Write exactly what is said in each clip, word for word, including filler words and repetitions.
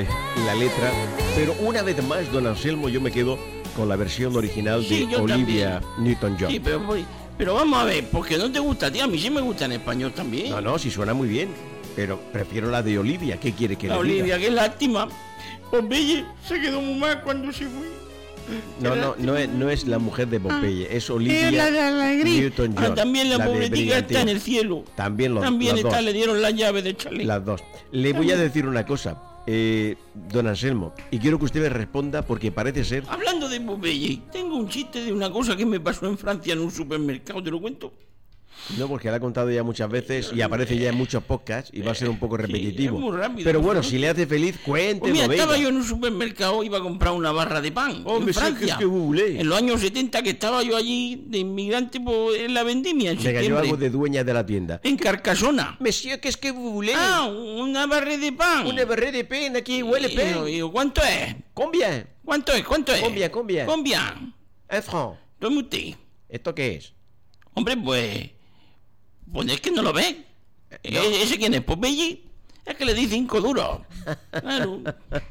eh, la letra, pero una vez más, don Anselmo, yo me quedo con la versión original Sí, de yo Olivia también. Newton-John. Sí, pero, pero vamos a ver, ¿por qué no te gusta a ti? A mí sí me gusta en español también. No, no, sí suena muy bien, pero prefiero la de Olivia. ¿Qué quiere que La le Olivia, diga? qué lástima. Popeye se quedó muy mal cuando se fue. No, no, no es, no es la mujer de Popeye, es Eh, Olivia la, la, la gris. Newton-John. Ah, también la, la de pobretica Brillantina. está en el cielo. También, los, También las está, dos. le dieron la llave de chalet. Las dos. Le voy a decir una cosa, eh, don Anselmo, y quiero que usted me responda porque parece ser... Hablando de Popeye, tengo un chiste de una cosa que me pasó en Francia en un supermercado, ¿te lo cuento? No, porque la ha contado ya muchas veces y aparece ya en muchos podcasts y va a ser un poco Sí, repetitivo. es muy rápido. Pero bueno, si le hace feliz, cuéntelo, Pues mira, venga. estaba yo en un supermercado, iba a comprar una barra de pan Hombre, en sí, Francia. que es que bulé. En los años setenta, que estaba yo allí de inmigrante pues, en la vendimia, en Me cayó septiembre. algo de dueña de la tienda. En Carcasona. Monsieur, que es que bulé. Ah, una barra de pan. Una barré de pen, aquí huele Y pen. yo digo, ¿cuánto es? Combien? ¿Cuánto es? ¿Cuánto es? Combien, combien? Combien. Un franc. Tome usted. ¿Esto qué es? Hombre, pues... Pues es que no lo ve. no. ¿E- ¿Ese quién es? Popeye. Es que le di cinco duros. Claro.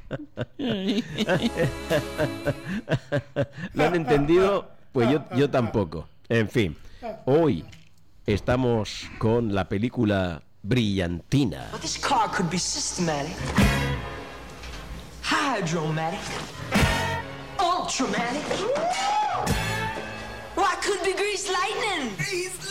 ¿Lo han entendido? Pues yo, yo tampoco. En fin, hoy estamos con la película Brillantina. Well, this car could be systematic, hydromatic, ultramatic. Why could be greased lightning?